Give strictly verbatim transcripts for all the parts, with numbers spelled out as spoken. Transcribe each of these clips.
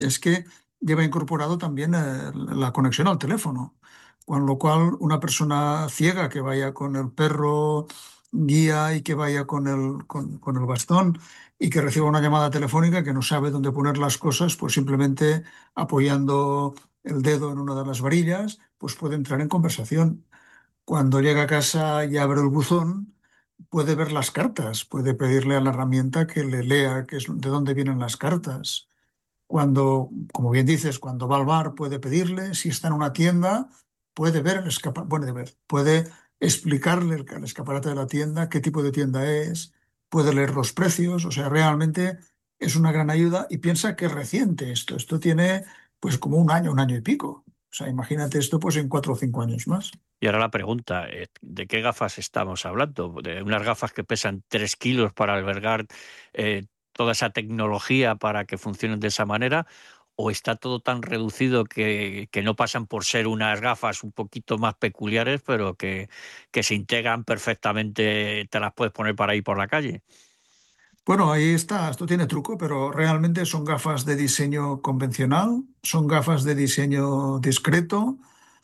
es que lleva incorporado también eh, la conexión al teléfono, con lo cual una persona ciega que vaya con el perro guía y que vaya con el, con, con el bastón y que reciba una llamada telefónica que no sabe dónde poner las cosas, pues simplemente apoyando el dedo en una de las varillas, pues puede entrar en conversación. Cuando llega a casa y abre el buzón, puede ver las cartas, puede pedirle a la herramienta que le lea qué es, de dónde vienen las cartas. Cuando, como bien dices, cuando va al bar puede pedirle, si está en una tienda, puede ver el escaparate, puede ver, puede explicarle el, el escaparate de la tienda, qué tipo de tienda es, puede leer los precios, o sea, realmente es una gran ayuda y piensa que es reciente esto, esto tiene pues como un año, un año y pico. O sea, imagínate esto pues en cuatro o cinco años más. Y ahora la pregunta, eh, ¿de qué gafas estamos hablando? ¿De unas gafas que pesan tres kilos para albergar eh, toda esa tecnología para que funcionen de esa manera? ¿O está todo tan reducido que, que no pasan por ser unas gafas un poquito más peculiares, pero que, que se integran perfectamente, te las puedes poner para ir por la calle? Bueno, ahí está, esto tiene truco, pero realmente son gafas de diseño convencional, son gafas de diseño discreto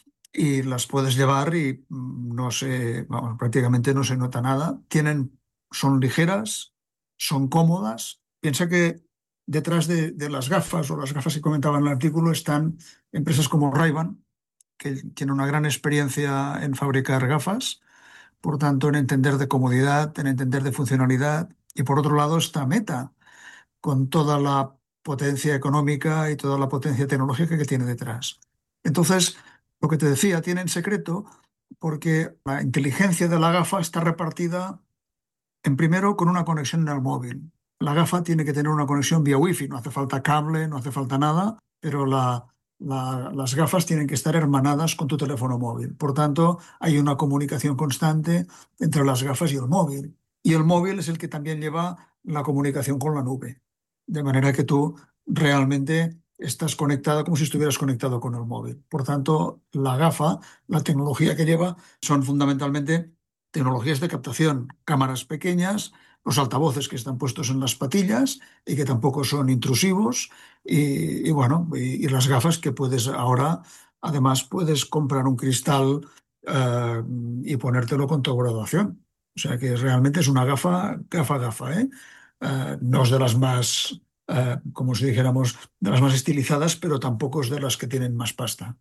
y las puedes llevar y mm, no se, vamos, prácticamente no se nota nada. Tienen, son ligeras, son cómodas. Piensa que detrás de, de las gafas o las gafas que comentaba en el artículo están empresas como Ray-Ban, que tienen una gran experiencia en fabricar gafas, por tanto en entender de comodidad, en entender de funcionalidad. Y por otro lado está Meta, con toda la potencia económica y toda la potencia tecnológica que tiene detrás. Entonces, lo que te decía, tiene en secreto porque la inteligencia de la gafa está repartida en primero con una conexión en el móvil. La gafa tiene que tener una conexión vía wifi, no hace falta cable, no hace falta nada, pero la, la, las gafas tienen que estar hermanadas con tu teléfono móvil. Por tanto, hay una comunicación constante entre las gafas y el móvil. Y el móvil es el que también lleva la comunicación con la nube. De manera que tú realmente estás conectado como si estuvieras conectado con el móvil. Por tanto, la gafa, la tecnología que lleva, son fundamentalmente tecnologías de captación, cámaras pequeñas, los altavoces que están puestos en las patillas y que tampoco son intrusivos, y, y bueno, y, y, las gafas que puedes ahora, además puedes comprar un cristal uh, y ponértelo con tu graduación. O sea que realmente es una gafa, gafa, gafa, ¿eh? Uh, no es de las más, uh, como si dijéramos, de las más estilizadas, pero tampoco es de las que tienen más pasta.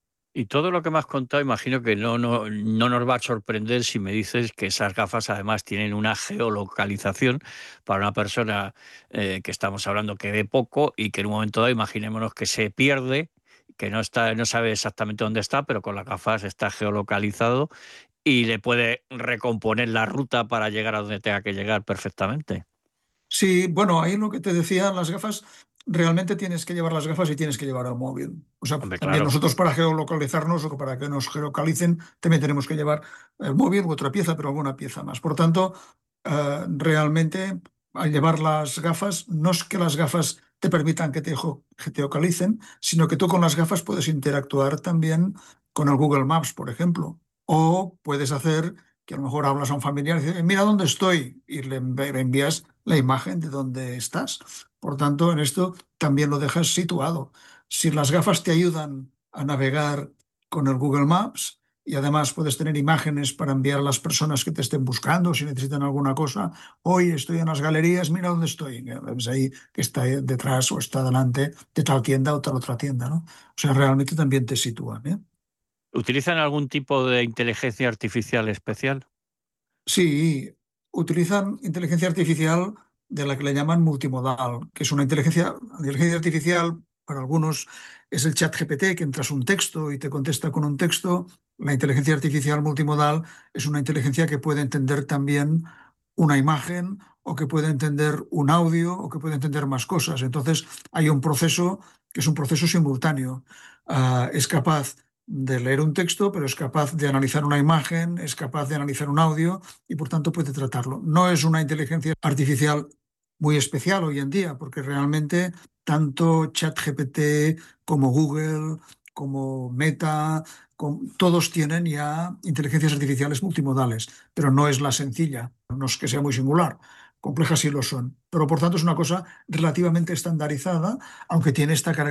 Y todo lo que me has contado, imagino que no, no, no nos va a sorprender si me dices que esas gafas además tienen una geolocalización para una persona eh, que estamos hablando que ve poco y que en un momento dado, imaginémonos que se pierde, que no está, no sabe exactamente dónde está, pero con las gafas está geolocalizado y le puede recomponer la ruta para llegar a donde tenga que llegar perfectamente. Sí, bueno, ahí lo que te decía, las gafas, realmente tienes que llevar las gafas y tienes que llevar el móvil. O sea, Hombre, también claro. nosotros para geolocalizarnos o para que nos geolocalicen, también tenemos que llevar el móvil u otra pieza, pero alguna pieza más. Por tanto, eh, realmente al llevar las gafas, no es que las gafas te permitan que te geo- que te geocalicen, sino que tú con las gafas puedes interactuar también con el Google Maps, por ejemplo. O puedes hacer que a lo mejor hablas a un familiar y dices, mira dónde estoy, y le env- le envías la imagen de dónde estás. Por tanto, en esto también lo dejas situado. Si las gafas te ayudan a navegar con el Google Maps y además puedes tener imágenes para enviar a las personas que te estén buscando si necesitan alguna cosa, hoy estoy en las galerías, mira dónde estoy. Ves ahí que está detrás o está delante de tal tienda o tal otra tienda, ¿no? O sea, realmente también te sitúan, ¿eh? ¿Utilizan algún tipo de inteligencia artificial especial? Sí, utilizan inteligencia artificial de la que le llaman multimodal, que es una inteligencia, inteligencia artificial, para algunos es el chat G P T, que entras un texto y te contesta con un texto. La inteligencia artificial multimodal es una inteligencia que puede entender también una imagen o que puede entender un audio o que puede entender más cosas. Entonces hay un proceso que es un proceso simultáneo. Uh, es capaz de leer un texto, pero es capaz de analizar una imagen, es capaz de analizar un audio y por tanto puede tratarlo. No es una inteligencia artificial muy especial hoy en día, porque realmente tanto ChatGPT como Google, como Meta, con, todos tienen ya inteligencias artificiales multimodales, pero no es la sencilla, no es que sea muy singular. Complejas sí lo son, pero por tanto es una cosa relativamente estandarizada, aunque tiene esta característica